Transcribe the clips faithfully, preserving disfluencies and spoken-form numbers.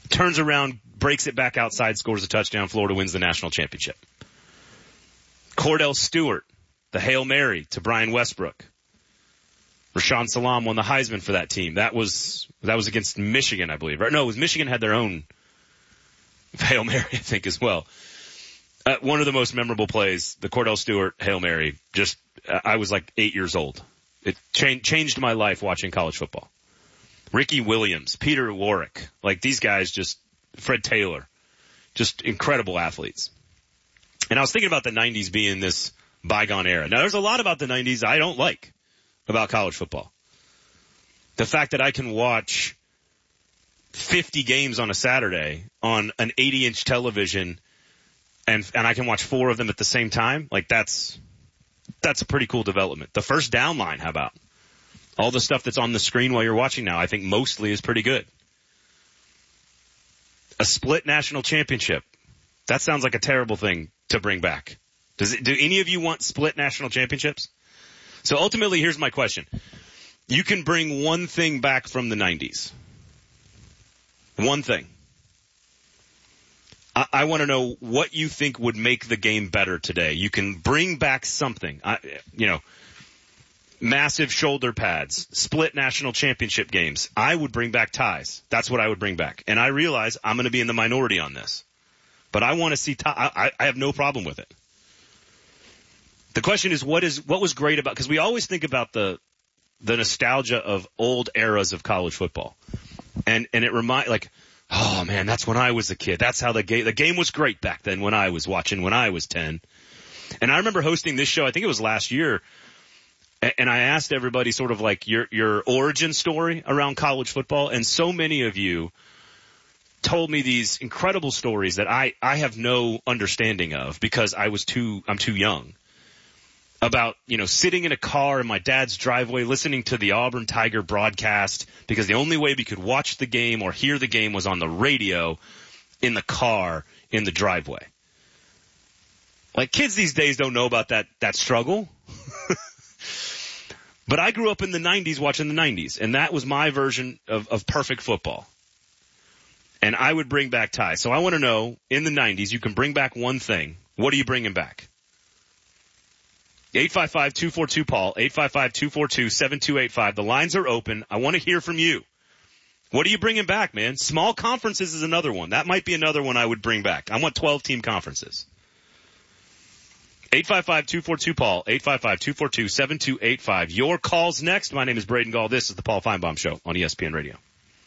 turns around, breaks it back outside, scores a touchdown. Florida wins the national championship. Cordell Stewart, the Hail Mary to Brian Westbrook. Rashawn Salam won the Heisman for that team. That was that was against Michigan, I believe. Right? No, it was Michigan had their own Hail Mary, I think, as well. Uh, one of the most memorable plays, the Cordell Stewart Hail Mary. Just uh, I was like eight years old. It cha- changed my life watching college football. Ricky Williams, Peter Warwick, like these guys, just Fred Taylor, just incredible athletes. And I was thinking about the nineties being this bygone era. Now, there's a lot about the nineties I don't like about college football. The fact that I can watch fifty games on a Saturday on an eighty inch television and and I can watch four of them at the same time, like that's that's a pretty cool development. The first down line, how about? All the stuff that's on the screen while you're watching now, I think mostly is pretty good. A split national championship. That sounds like a terrible thing to bring back. Does it, do any of you want split national championships? So ultimately, here's my question. You can bring one thing back from the nineties. One thing. I, I want to know what you think would make the game better today. You can bring back something. I, you know, massive shoulder pads, split national championship games. I would bring back ties. That's what I would bring back. And I realize I'm going to be in the minority on this. But I want to see ties. I, I have no problem with it. The question is, what is what was great about, because we always think about the the nostalgia of old eras of college football. And and it remind like, oh man, that's when I was a kid. That's how the game the game was great back then when I was watching, when I was ten. And I remember hosting this show, I think it was last year, and I asked everybody sort of like your your origin story around college football, and so many of you told me these incredible stories that I, I have no understanding of because I was too I'm too young. About, you know, sitting in a car in my dad's driveway listening to the Auburn Tiger broadcast because the only way we could watch the game or hear the game was on the radio in the car in the driveway. Like, kids these days don't know about that that struggle. But I grew up in the nineties watching the nineties, and that was my version of, of perfect football. And I would bring back ties. So I want to know, in the nineties, you can bring back one thing. What are you bringing back? eight five five, two four two, Paul, eight five five, two four two, seven two eight five. The lines are open. I want to hear from you. What are you bringing back, man? Small conferences is another one. That might be another one I would bring back. I want twelve-team conferences. eight five five, two four two, Paul, eight five five, two four two, seven two eight five. Your call's next. My name is Braden Gall. This is the Paul Feinbaum Show on E S P N Radio.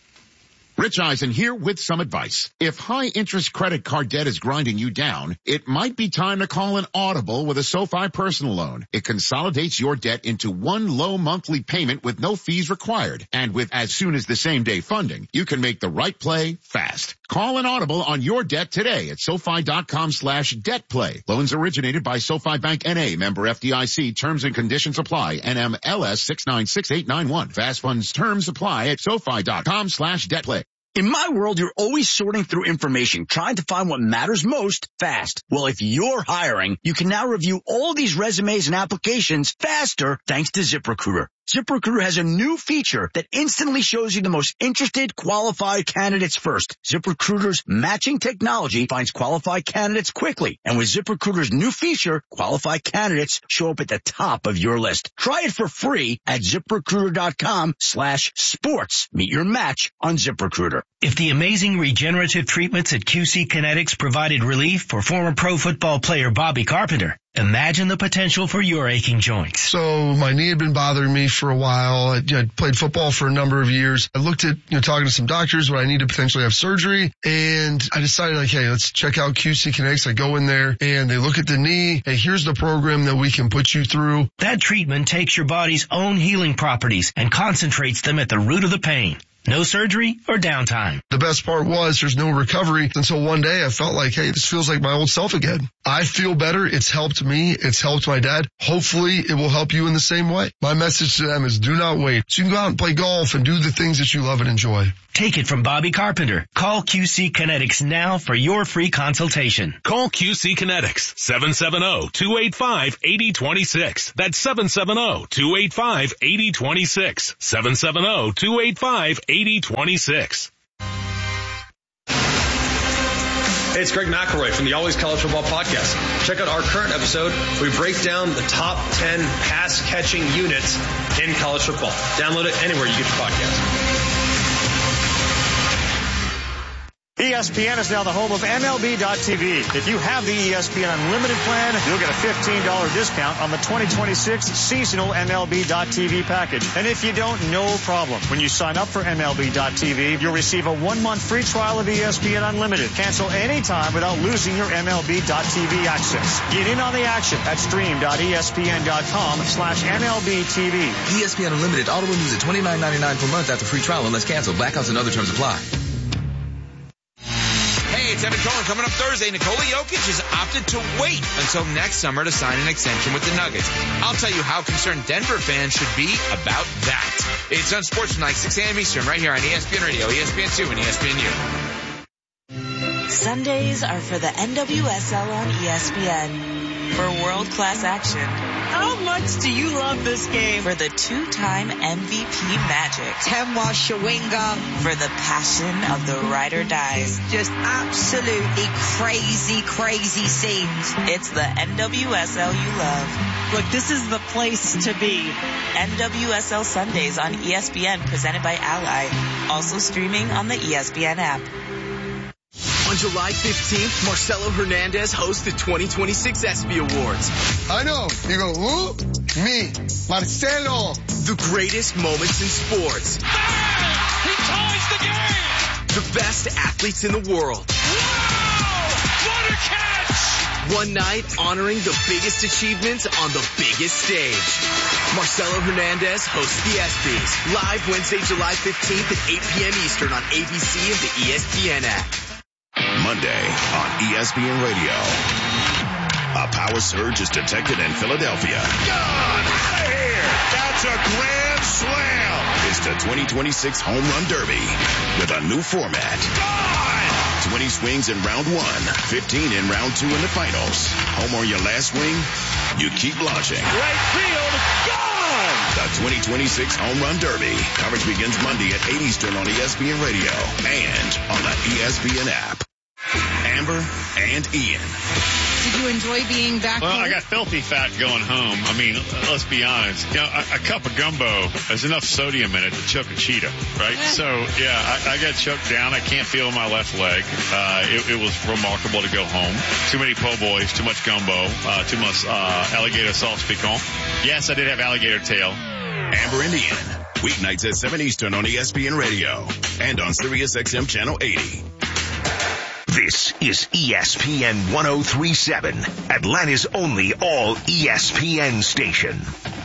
Rich Eisen here with some advice. If high-interest credit card debt is grinding you down, it might be time to call an Audible with a SoFi personal loan. It consolidates your debt into one low monthly payment with no fees required. And with as soon as the same day funding, you can make the right play fast. Call an Audible on your debt today at SoFi.com slash debt play. Loans originated by SoFi Bank N A, member F D I C. Terms and conditions apply. N M L S six nine six eight nine one. Fast funds terms apply at SoFi.com slash debt play. In my world, you're always sorting through information, trying to find what matters most fast. Well, if you're hiring, you can now review all these resumes and applications faster thanks to ZipRecruiter. ZipRecruiter has a new feature that instantly shows you the most interested, qualified candidates first. ZipRecruiter's matching technology finds qualified candidates quickly. And with ZipRecruiter's new feature, qualified candidates show up at the top of your list. Try it for free at ZipRecruiter.com slash sports. Meet your match on ZipRecruiter. If the amazing regenerative treatments at Q C Kinetics provided relief for former pro football player Bobby Carpenter, imagine the potential for your aching joints. So my knee had been bothering me for a while. I, I played football for a number of years. I looked at, you know, talking to some doctors when I need to potentially have surgery, and I decided, like, hey, let's check out Q C Kinetics. I go in there and they look at the knee. Hey, here's the program that we can put you through. That treatment takes your body's own healing properties and concentrates them at the root of the pain. No surgery or downtime. The best part was there's no recovery until one day I felt like, hey, this feels like my old self again. I feel better. It's helped me. It's helped my dad. Hopefully it will help you in the same way. My message to them is do not wait. So you can go out and play golf and do the things that you love and enjoy. Take it from Bobby Carpenter. Call Q C Kinetics now for your free consultation. Call Q C Kinetics, seven seven zero, two eight five, eight zero two six. That's seven seven zero, two eight five, eight zero two six. seven seven zero, two eight five, eight zero two six. Hey, it's Greg McElroy from the Always College Football Podcast. Check out our current episode where we break down the top ten pass-catching units in college football. Download it anywhere you get your podcast. E S P N is now the home of M L B dot T V. If you have the E S P N Unlimited plan, you'll get a fifteen dollars discount on the twenty twenty-six seasonal M L B dot T V package. And if you don't, no problem. When you sign up for M L B dot T V, you'll receive a one-month free trial of E S P N Unlimited. Cancel anytime without losing your M L B dot T V access. Get in on the action at stream dot E S P N dot com slash M L B T V. E S P N Unlimited auto renews at twenty-nine ninety-nine per month after free trial unless canceled. Blackouts and other terms apply. Hey, it's Evan Cohen. Coming up Thursday, Nikola Jokic has opted to wait until next summer to sign an extension with the Nuggets. I'll tell you how concerned Denver fans should be about that. It's on Sports Tonight, six a.m. Eastern, right here on E S P N Radio, E S P N two, and E S P N U. Sundays are for the N W S L on E S P N. For world-class action. How much do you love this game? For the two-time M V P magic. Temwa Shawinga. For the passion of the ride or dies. Just absolutely crazy, crazy scenes. It's the N W S L you love. Look, this is the place to be. N W S L Sundays on E S P N, presented by Ally. Also streaming on the E S P N app. On July fifteenth, Marcelo Hernandez hosts the twenty twenty-six ESPY Awards. I know. You go, who? Me, Marcelo. The greatest moments in sports. Bang! He ties the game! The best athletes in the world. Wow! What a catch! One night honoring the biggest achievements on the biggest stage. Marcelo Hernandez hosts the ESPYs. Live Wednesday, July fifteenth at eight p.m. Eastern on A B C and the E S P N app. Monday on E S P N Radio. A power surge is detected in Philadelphia. Gone! Out of here! That's a grand slam! It's the twenty twenty-six Home Run Derby with a new format. Gone! twenty swings in round one, fifteen in round two in the finals. Home or your last swing, you keep launching. Right field, gone! The twenty twenty-six Home Run Derby. Coverage begins Monday at eight Eastern on E S P N Radio and on the E S P N app. Amber and Ian. Did you enjoy being back Well, home? I got filthy fat going home. I mean, let's be honest. You know, a, a cup of gumbo has enough sodium in it to choke a cheetah, right? So, yeah, I, I got choked down. I can't feel my left leg. Uh, it, it was remarkable to go home. Too many po' boys, too much gumbo, uh, too much uh, alligator sauce piquant. Yes, I did have alligator tail. Amber and Ian. Weeknights at seven Eastern on E S P N Radio and on Sirius X M Channel eighty. This is E S P N one oh three point seven, Atlanta's only all E S P N station.